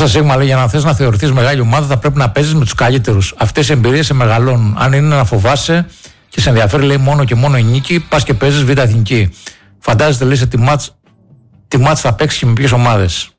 Σίγμα λέει: για να θες να θεωρηθείς μεγάλη ομάδα, θα πρέπει να παίζεις με τους καλύτερους. Αυτές οι εμπειρίες σε μεγαλώνουν. Αν είναι να φοβάσαι και σε ενδιαφέρει, λέει, μόνο και μόνο η νίκη, πας και παίζεις Β' Εθνική. Φαντάζεστε, λέει, σε τι μάτς θα παίξεις και με ποιες ομάδες.